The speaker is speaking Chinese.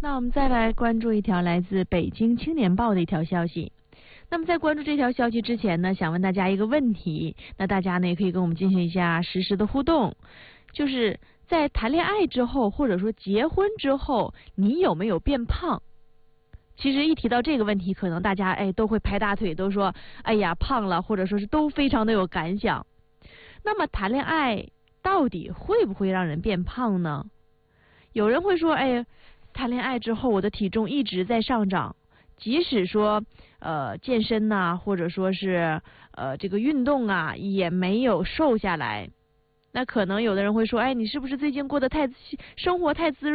那我们再来关注一条来自北京青年报的一条消息。那么在关注这条消息之前呢，想问大家一个问题，那大家呢也可以跟我们进行一下实时的互动，就是在谈恋爱之后或者说结婚之后，你有没有变胖？其实一提到这个问题，可能大家都会拍大腿，都说哎呀胖了，或者说是都非常的有感想。那么谈恋爱到底会不会让人变胖呢？有人会说，谈恋爱之后我的体重一直在上涨，即使说健身呐，或者说是这个运动啊，也没有瘦下来。那可能有的人会说，你是不是最近过得生活太滋润